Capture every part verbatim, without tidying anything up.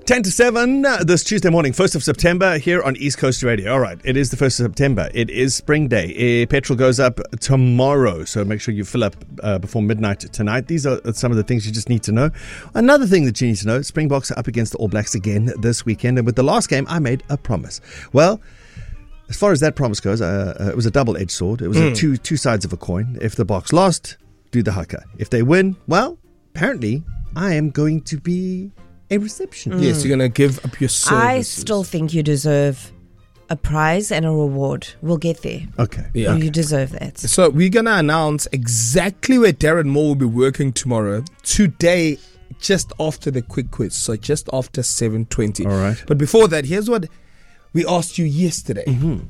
ten to seven uh, this Tuesday morning, first of September, here on East Coast Radio. All right, it is the first of September. It is spring day. Uh, petrol goes up tomorrow, so make sure you fill up uh, before midnight tonight. These are some of the things you just need to know. Another thing that you need to know, Springboks are up against the All Blacks again this weekend. And with the last game, I made a promise. Well, as far as that promise goes, uh, uh, it was a double-edged sword. It was mm. a two two sides of a coin. If the Boks lost, do the haka. If they win, well, apparently I am going to be a receptionist. Mm. Yes, you're going to give up your services. I still think you deserve a prize and a reward. We'll get there. Okay. Yeah. You deserve that. So we're going to announce exactly where Darren Moore will be working tomorrow. Today, just after the quick quiz. So just after seven twenty. All right. But before that, here's what we asked you yesterday. Mm-hmm.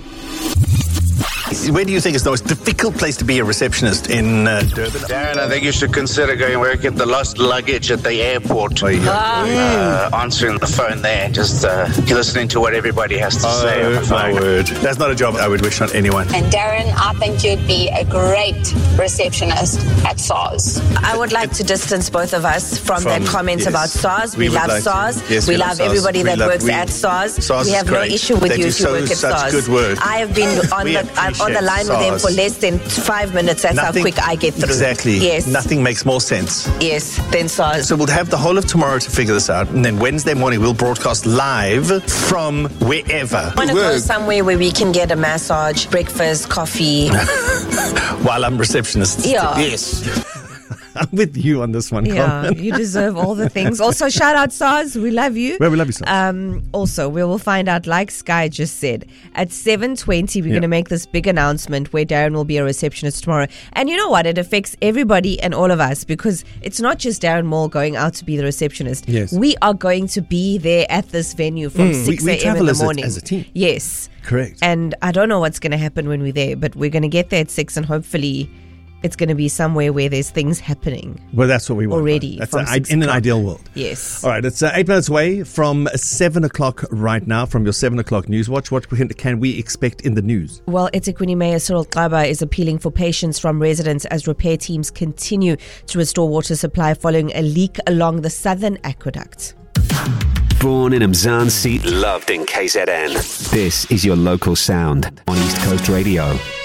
Where do you think is the most difficult place to be a receptionist in uh, Durban? Darren, I think you should consider going work at the lost luggage at the airport. Oh, yeah. uh, answering the phone there, just uh, listening to what everybody has to oh, say on the phone. My word. That's not a job I would wish on anyone. And Darren, I think you'd be a great receptionist at SARS. I would like to distance both of us from, From- that comment yes. about SARS. We, We would love like to- SARS. yes, we, we love love SARS. everybody We that love- works we- at SARS. SARS we is have no great. issue with They you do if you so- work at such SARS. good work. I have been on We the I'm on the appreciate line with them SARS. for less than five minutes. That's Nothing- how quick I get through. Exactly. Yes. Nothing makes more sense. Yes. Then SARS. So we'll have the whole of tomorrow to figure this out, and then Wednesday morning we'll broadcast live from wherever. I want to go Work. somewhere where we can get a massage, breakfast, coffee. While I'm receptionist. Yeah. Yes. I'm with you on this one, Yeah, Colin. you deserve all the things. Also, shout out SARS. We love you. Well, we love you, SARS. Um, also, we will find out, like Sky just said, at seven twenty, we're Yeah. going to make this big announcement where Darren will be a receptionist tomorrow. And you know what? It affects everybody and all of us because it's not just Darren Moore going out to be the receptionist. Yes. We are going to be there at this venue from Mm. six We- we a.m. travel in the as a- morning. as a team. Yes. Correct. And I don't know what's going to happen when we're there, but we're going to get there at six and hopefully it's going to be somewhere where there's things happening. Well, that's what we want. Already That's from a, six in an o'clock. ideal world. Yes. All right, it's uh, eight minutes away from seven o'clock right now, from your seven o'clock news watch. What can, can we expect in the news? Well, eThekwini Mayor Cyril Xaba is appealing for patience from residents as repair teams continue to restore water supply following a leak along the Southern Aqueduct. Born in Mzansi, loved in K Z N. This is your local sound on East Coast Radio.